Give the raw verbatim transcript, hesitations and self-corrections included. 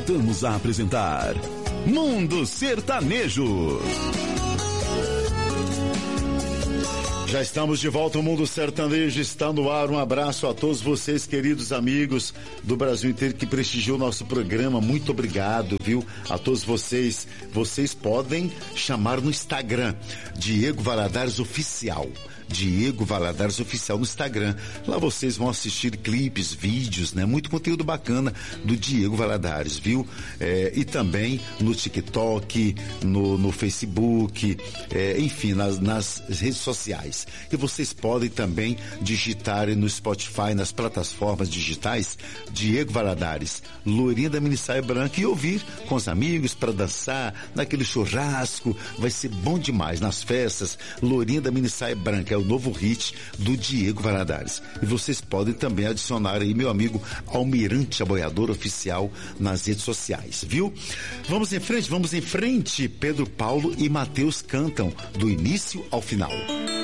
Voltamos a apresentar Mundo Sertanejo. Já estamos de volta, o Mundo Sertanejo está no ar. Um abraço a todos vocês, queridos amigos do Brasil inteiro que prestigiam o nosso programa. Muito obrigado, viu? A todos vocês. Vocês podem chamar no Instagram, Diego Valadares Oficial. Diego Valadares Oficial no Instagram. Lá vocês vão assistir clipes, vídeos, né? Muito conteúdo bacana do Diego Valadares, viu? É, e também no TikTok, no, no Facebook, é, enfim, nas, nas redes sociais. E vocês podem também digitar no Spotify, nas plataformas digitais, Diego Valadares, loirinha da minissaia branca, e ouvir com os amigos para dançar, naquele churrasco. Vai ser bom demais nas festas. Loirinha da minissaia branca é o novo hit do Diego Valadares. E vocês podem também adicionar aí meu amigo Almirante Aboiador Oficial nas redes sociais, viu? Vamos em frente, vamos em frente. Pedro Paulo e Matheus cantam do início ao final.